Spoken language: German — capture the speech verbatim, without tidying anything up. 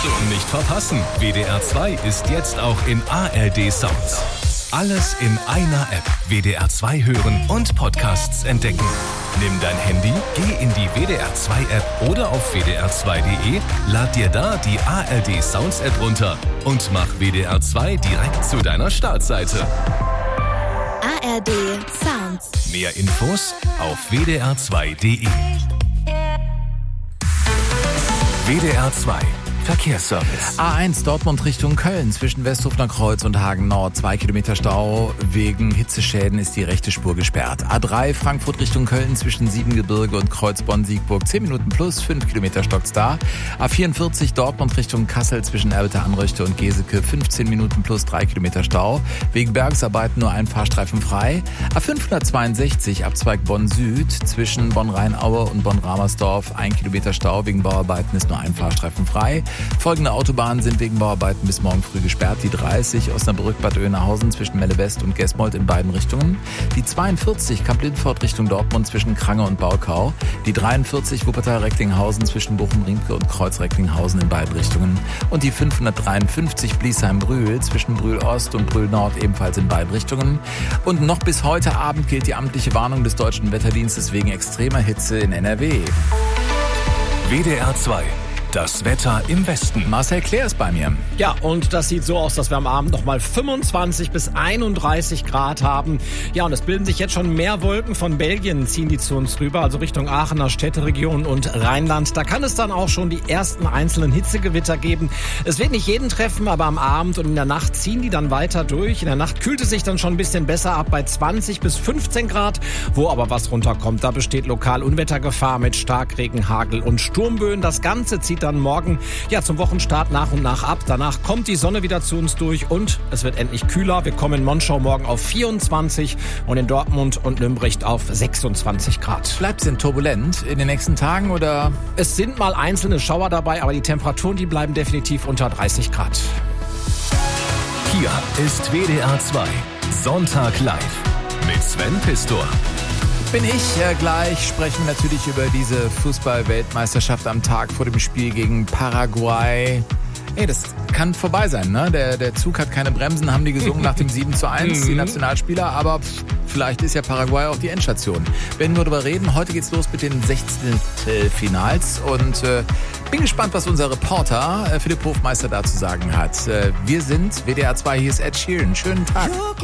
Nicht verpassen, W D R zwei ist jetzt auch in A R D Sounds. Alles in einer App. W D R zwei hören und Podcasts entdecken. Nimm dein Handy, geh in die W D R zwei App oder auf w d r zwei punkt d e, lad dir da die A R D Sounds App runter und mach W D R zwei direkt zu deiner Startseite. A R D Sounds. Mehr Infos auf w d r zwei punkt d e. W D R zwei Verkehrsservice. A eins Dortmund Richtung Köln zwischen Westhofener Kreuz und Hagen Nord. Zwei Kilometer Stau. Wegen Hitzeschäden ist die rechte Spur gesperrt. A drei Frankfurt Richtung Köln zwischen Siebengebirge und Kreuzbonn-Siegburg. Zehn Minuten plus, fünf Kilometer stockt's da. A vierundvierzig Dortmund Richtung Kassel zwischen Erbeter-Anröchte und Geseke. fünfzehn Minuten plus, drei Kilometer Stau. Wegen Bergsarbeiten nur ein Fahrstreifen frei. A fünfhundertzweiundsechzig Abzweig Bonn Süd zwischen Bonn-Rheinaue und Bonn-Ramersdorf. Ein Kilometer Stau. Wegen Bauarbeiten ist nur ein Fahrstreifen frei. Folgende Autobahnen sind wegen Bauarbeiten bis morgen früh gesperrt. Die dreißig Osnabrück-Bad Oeynhausen zwischen Melle-West und Gesmold in beiden Richtungen. Die zweiundvierzig Kamp-Lindfort Richtung Dortmund zwischen Krange und Baukau. Die dreiundvierzig Wuppertal-Recklinghausen zwischen Bochum-Riemke und Kreuz-Recklinghausen in beiden Richtungen. Und die fünfhundertdreiundfünfzig Bliesheim-Brühl zwischen Brühl-Ost und Brühl-Nord ebenfalls in beiden Richtungen. Und noch bis heute Abend gilt die amtliche Warnung des Deutschen Wetterdienstes wegen extremer Hitze in N R W. W D R zwei. Das Wetter im Westen. Marcel Claire ist bei mir. Ja, und das sieht so aus, dass wir am Abend nochmal fünfundzwanzig bis einunddreißig Grad haben. Ja, und es bilden sich jetzt schon mehr Wolken. Von Belgien ziehen die zu uns rüber, also Richtung Aachener Städteregion und Rheinland. Da kann es dann auch schon die ersten einzelnen Hitzegewitter geben. Es wird nicht jeden treffen, aber am Abend und in der Nacht ziehen die dann weiter durch. In der Nacht kühlt es sich dann schon ein bisschen besser ab bei zwanzig bis fünfzehn Grad. Wo aber was runterkommt, da besteht lokal Unwettergefahr mit Starkregen, Hagel und Sturmböen. Das Ganze zieht dann morgen ja zum Wochenstart nach und nach ab. Danach kommt die Sonne wieder zu uns durch und es wird endlich kühler. Wir kommen in Monschau morgen auf vierundzwanzig und in Dortmund und Nürnberg auf sechsundzwanzig Grad. Bleibt es denn turbulent in den nächsten Tagen oder? Es sind mal einzelne Schauer dabei, aber die Temperaturen, die bleiben definitiv unter dreißig Grad. Hier ist W D R zwei Sonntag live mit Sven Pistor. Bin ich. Äh, gleich sprechen wir natürlich über diese Fußball-Weltmeisterschaft am Tag vor dem Spiel gegen Paraguay. Ey, das kann vorbei sein, ne? Der, der Zug hat keine Bremsen, haben die gesungen nach dem sieben zu eins, die Nationalspieler. Aber pff, vielleicht ist ja Paraguay auch die Endstation. Werden wir darüber reden. Heute geht's los mit den Sechzehntelfinals. Und äh, bin gespannt, was unser Reporter äh, Philipp Hofmeister dazu sagen hat. Äh, wir sind W D R zwei, hier ist Ed Sheeran. Schönen Tag.